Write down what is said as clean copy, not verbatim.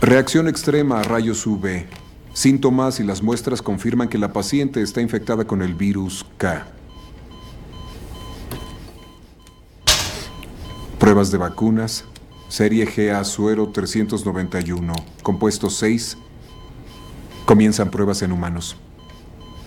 Reacción extrema a rayos UV. Síntomas y las muestras confirman que la paciente está infectada con el virus K. Pruebas de vacunas. Serie GA Suero 391. Compuesto 6. Comienzan pruebas en humanos.